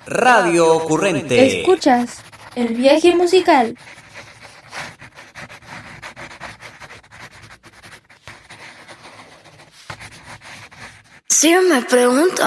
Radio Ocurrente. Escuchas el viaje musical. Si me pregunto